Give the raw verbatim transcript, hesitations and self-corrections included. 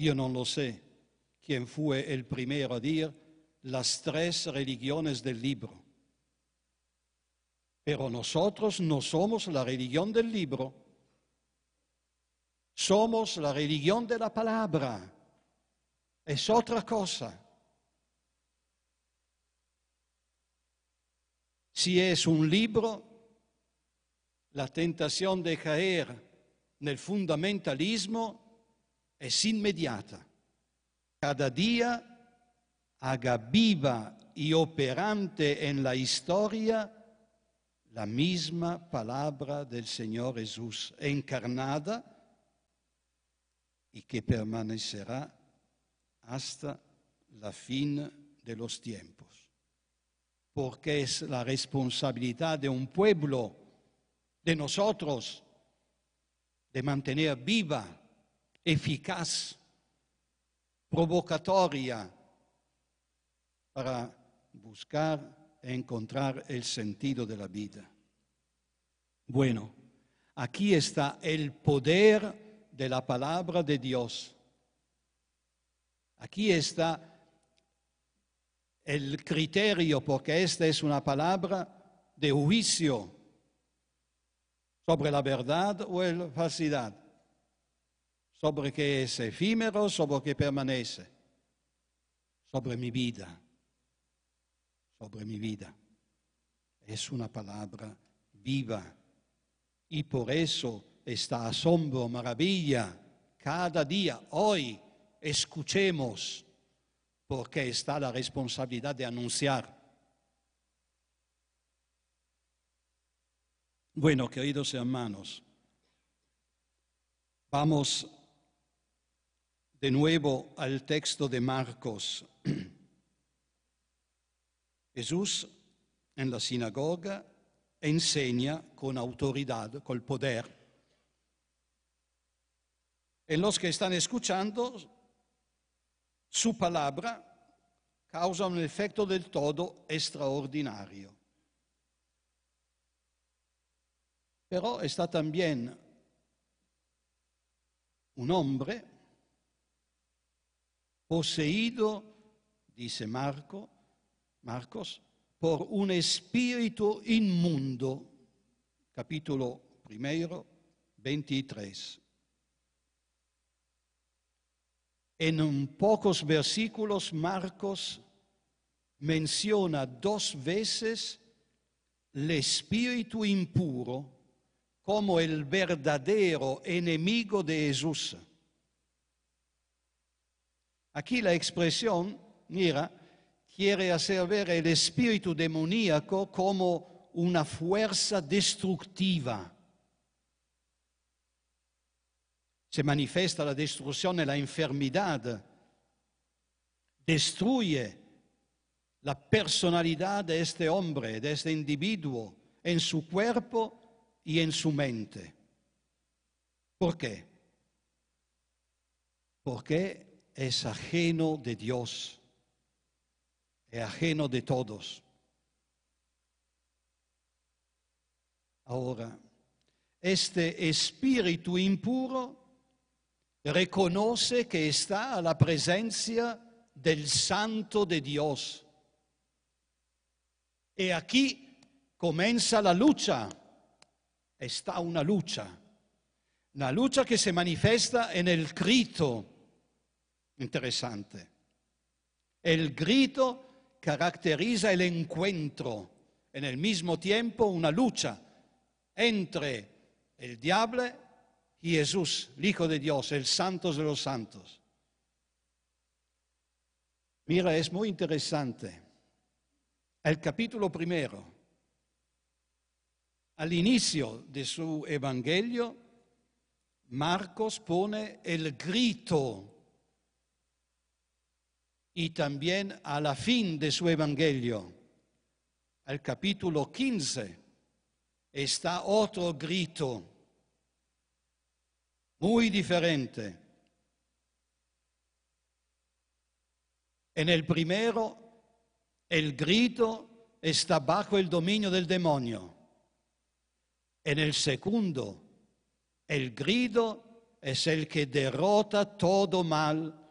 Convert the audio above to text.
Io non lo sé quién fue el primero a decir las tres religiones del libro. Pero nosotros no somos la religión del libro, somos la religión de la palabra. Es otra cosa. Si es un libro, la tentación de caer nel fundamentalismo es inmediata. Cada día haga viva y operante en la historia la misma palabra del Señor Jesús encarnada y que permanecerá hasta la fin de los tiempos. Porque es la responsabilidad de un pueblo, de nosotros, de mantener viva, eficaz, provocatoria, para buscar e encontrar el sentido de la vida. Bueno, aquí está el poder de la palabra de Dios. Aquí está el criterio, porque esta es una palabra de juicio sobre la verdad o la falsidad, sobre que es efímero, sobre que permanece, sobre mi vida. sobre mi vida. Es una palabra viva y por eso está asombro, maravilla. Cada día, hoy, escuchemos, porque está la responsabilidad de anunciar. Bueno, queridos hermanos, vamos de nuevo al texto de Marcos. Jesús en la sinagoga enseña con autoridad, con poder. En los que están escuchando, su palabra causa un efecto del todo extraordinario. Pero está también un hombre poseído, dice Marco, Marcos, por un espíritu inmundo, capítulo primero, veintitrés. En pocos versículos, Marcos menciona dos veces el espíritu impuro como el verdadero enemigo de Jesús. Aquí la expresión, mira, quiere hacer ver el espíritu demoníaco como una fuerza destructiva. Se manifiesta la destrucción en la enfermedad, destruye la personalidad de este hombre, de este individuo, en su cuerpo y en su mente. ¿Por qué? Porque es ajeno de Dios. Es ajeno de todos. Ahora, este espíritu impuro reconoce que está a la presencia del Santo de Dios. Y aquí comienza la lucha. Está una lucha. Una lucha que se manifiesta en el grito. Interesante. El grito caracteriza el encuentro, en el mismo tiempo una lucha entre el diablo y Jesús, el Hijo de Dios, el Santo de los Santos. Mira, es muy interesante. El capítulo primero, al inicio de su evangelio, Marcos pone el grito. Y también a la fin de su evangelio, al capítulo quince, está otro grito, muy diferente. En el primero, el grito está bajo el dominio del demonio. En el segundo, el grito es el que derrota todo mal